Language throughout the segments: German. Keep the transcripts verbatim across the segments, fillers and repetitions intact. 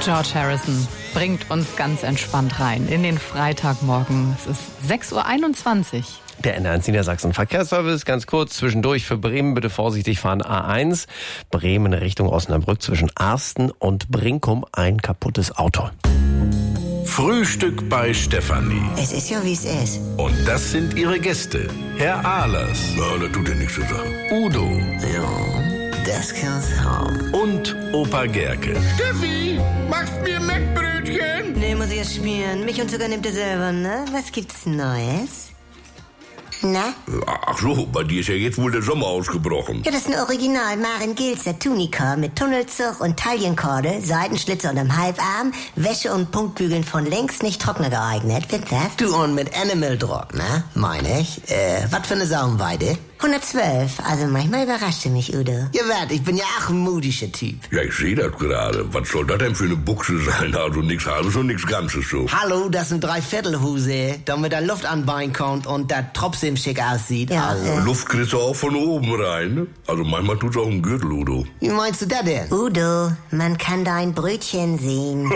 George Harrison bringt uns ganz entspannt rein in den Freitagmorgen. Es ist sechs Uhr einundzwanzig. Der N eins Niedersachsen Verkehrsservice, ganz kurz zwischendurch für Bremen, bitte vorsichtig fahren. A eins, Bremen Richtung Osnabrück zwischen Arsten und Brinkum, ein kaputtes Auto. Frühstück bei Stefanie. Es ist ja, wie es ist. Und das sind ihre Gäste. Herr Ahlers. Na, das tut ja nichts zu sagen. Udo. Ja, das kann's haben. Und Opa Gerke. Steffi, machst mir Mettbrötchen? Nee, muss ich erst schmieren. Mich und Zucker nimmt er selber, ne? Was gibt's Neues? Na? Ach so, bei dir ist ja jetzt wohl der Sommer ausgebrochen. Ja, das ist ein Original Maren Gilzer Tunika mit Tunnelzug und Taillenkorde, Seitenschlitze unterm Halbarm, Wäsche und Punktbügeln von links nicht trockner geeignet. Wird das? Du und mit Animal Drog, ne? Meine ich. Äh, was für eine Saumweide? hundertzwölf, also manchmal überrascht du mich, Udo. Ja, wart, ich bin ja auch ein mudischer Typ. Ja, ich sehe das gerade. Was soll das denn für eine Buchse sein? Also nichts Halbes und nichts Ganzes so. Hallo, das sind Dreiviertelhose, damit da Luft anbein kommt und das trotzdem schick aussieht. Ja, also. äh. Luft kriegst du auch von oben rein, ne? Also manchmal tut's auch im Gürtel, Udo. Wie meinst du das denn? Udo, man kann dein Brötchen sehen.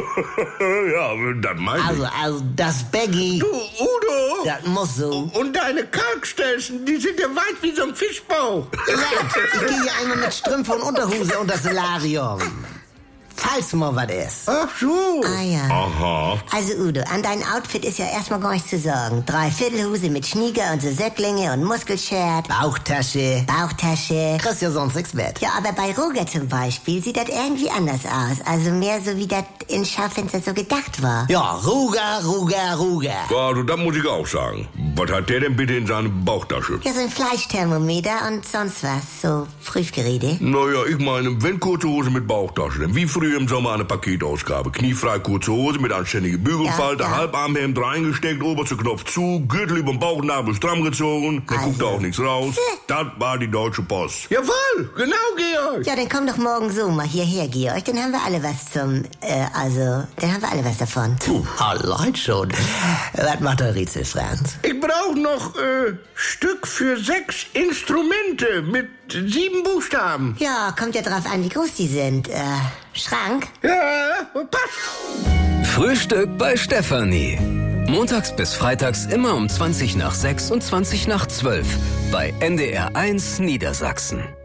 Ja, das meine ich. Also, also, das Baggy, Du, Udo! das muss so. Und deine Kalkstelzen, die sind ja weit wie so ein Fischbauch. Ich gehe ja einmal mit Strümpfe und Unterhose unter das Solarium. Falls mal was ist. Ach so. Ah ja. Aha. Also Udo, an dein Outfit ist ja erstmal gar nichts zu sagen. Dreiviertelhose mit Schnieger und so Söcklinge und Muskelshirt, Bauchtasche. Bauchtasche. Kriegst ja sonst nichts mit. Ja, aber bei Roger zum Beispiel sieht das irgendwie anders aus. Also mehr so, wie das in Schaufenster so gedacht war. Ja, Ruger, Ruger, Ruger. Ja, also das muss ich auch sagen. Was hat der denn bitte in seiner Bauchtasche? Ja, so ein Fleischthermometer und sonst was. So Prüfgeräte. Naja, ich meine, wenn kurze Hose mit Bauchtasche, denn wie früher im Sommer eine Paketausgabe. Kniefrei kurze Hose mit anständiger Bügelfalte, Ja, ja. Halbarmhemd reingesteckt, oberster Knopf zu, Gürtel über den Bauchnabel stramm gezogen, da Also. guckt auch nichts raus. Das war die Deutsche Post. Jawohl, genau, Georg. Ja, dann komm doch morgen so mal hierher, Georg. Dann haben wir alle was zum, äh, also, dann haben wir alle was davon. Puh, allein schon. Was macht der Rätsel, Franz? Ich brauche noch äh, Stück für sechs Instrumente mit sieben Buchstaben. Ja, kommt ja drauf an, wie groß die sind. Äh, Schrank? Ja, passt. Frühstück bei Stefanie. Montags bis freitags immer um zwanzig nach sechs und zwanzig nach zwölf bei N D R eins Niedersachsen.